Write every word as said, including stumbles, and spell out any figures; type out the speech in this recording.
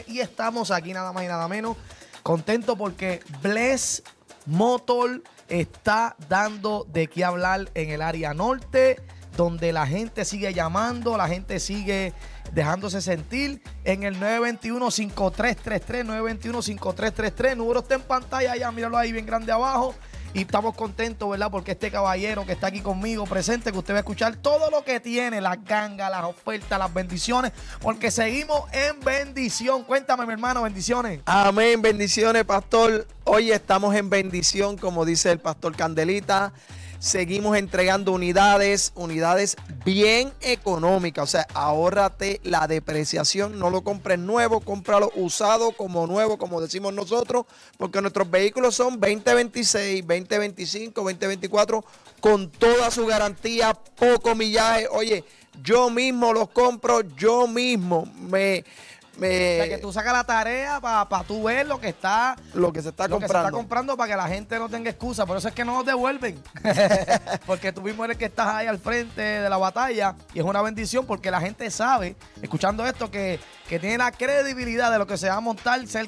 y estamos aquí nada más y nada menos contento porque Bless Motor está dando de qué hablar en el área norte, donde la gente sigue llamando, la gente sigue dejándose sentir en el nueve dos uno, cinco tres tres tres, nueve dos uno, cinco tres tres tres. El número está en pantalla, ya míralo ahí bien grande abajo. Y estamos contentos, ¿verdad? Porque este caballero que está aquí conmigo presente, que usted va a escuchar todo lo que tiene, las gangas, las ofertas, las bendiciones, porque seguimos en bendición. Cuéntame, mi hermano, bendiciones. Amén, bendiciones, pastor. Hoy estamos en bendición, como dice el pastor Candelita. Seguimos entregando unidades, unidades bien económicas. O sea, ahórrate la depreciación. No lo compres nuevo, cómpralo usado como nuevo, como decimos nosotros. Porque nuestros vehículos son veinte veintiséis, veinte veinticinco, veinte veinticuatro con toda su garantía, poco millaje. Oye, yo mismo los compro, yo mismo me... Me, o sea, que tú sacas la tarea para pa tú ver lo que está lo que se está lo comprando. que se está comprando para que la gente no tenga excusa. Por eso es que no nos devuelven. Porque tú mismo eres que estás ahí al frente de la batalla y es una bendición porque la gente sabe, escuchando esto, que, que tiene la credibilidad de lo que se va a montar cerca